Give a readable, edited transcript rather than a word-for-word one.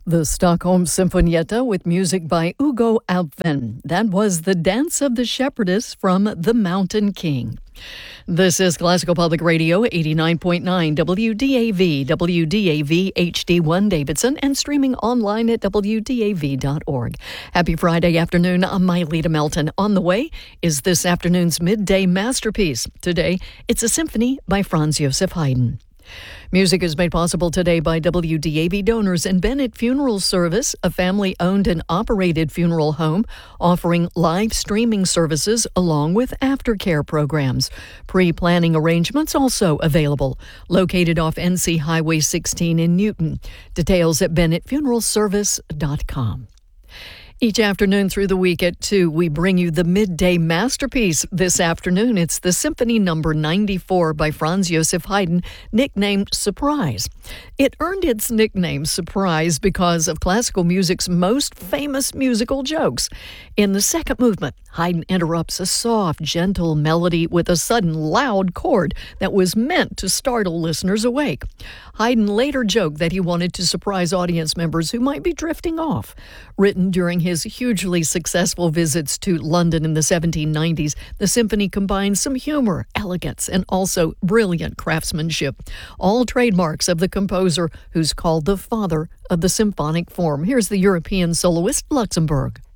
The Stockholm Sinfonietta with music by Hugo Alphen. That was The Dance of the Shepherdess from The Mountain King. This is Classical Public Radio, 89.9 WDAV, WDAV HD1 Davidson, and streaming online at WDAV.org. Happy Friday afternoon. I'm Myleta Melton. On the way is this afternoon's midday masterpiece. Today, it's a symphony by Franz Joseph Haydn. Music is made possible today by WDAV donors and Bennett Funeral Service, a family-owned and operated funeral home offering live streaming services along with aftercare programs. Pre-planning arrangements also available. Located off NC Highway 16 in Newton. Details at bennettfuneralservice.com. Each afternoon through the week at 2, we bring you the midday masterpiece. This afternoon, it's the Symphony No. 94 by Franz Joseph Haydn, nicknamed Surprise. It earned its nickname Surprise because of classical music's most famous musical jokes. In the second movement, Haydn interrupts a soft, gentle melody with a sudden loud chord that was meant to startle listeners awake. Haydn later joked that he wanted to surprise audience members who might be drifting off. Written during his hugely successful visits to London in the 1790s, the symphony combines some humor, elegance, and also brilliant craftsmanship, all trademarks of the composer who's called the father of the symphonic form. Here's the European soloist, Luxembourg.